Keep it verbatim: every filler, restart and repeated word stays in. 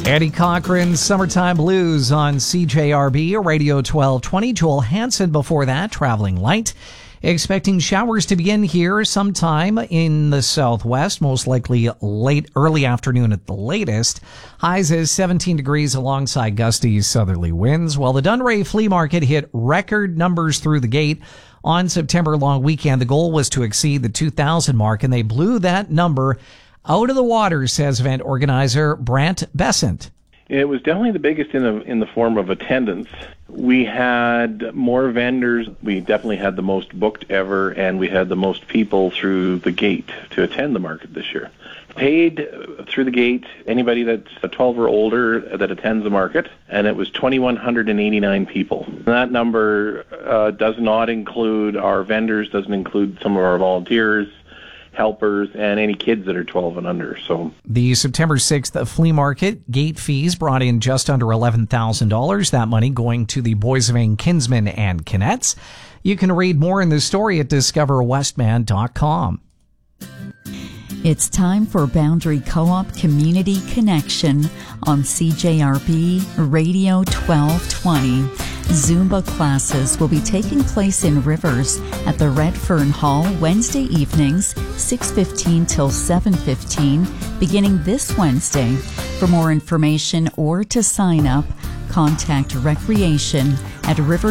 Eddie Cochran's Summertime Blues on C J R B, Radio twelve twenty. Joel Hansen before that, Traveling Light. Expecting showers to begin here sometime in the southwest, most likely late, early afternoon at the latest. Highs is seventeen degrees alongside gusty southerly winds. While the Dunray Flea Market hit record numbers through the gate on September long weekend, the goal was to exceed the two thousand mark, and they blew that number out of the water, says event organizer Brant Besant. It was definitely the biggest in the in the form of attendance. We had more vendors. We definitely had the most booked ever, and we had the most people through the gate to attend the market this year. Paid through the gate, anybody that's twelve or older that attends the market, and it was two thousand one hundred eighty-nine people. That number uh, does not include our vendors, doesn't include some of our volunteers, helpers, and any kids that are twelve and under. So the September sixth flea market gate fees brought in just under eleven thousand dollars. That money going to the Boissevain Kinsmen and Kinettes. You can read more in the story at discover westman dot com. It's time for Boundary Co-op Community Connection on C J R B Radio twelve twenty. Zumba classes will be taking place in Rivers at the Red Fern Hall Wednesday evenings, six fifteen till seven fifteen, beginning this Wednesday. For more information or to sign up, contact Recreation at Rivers.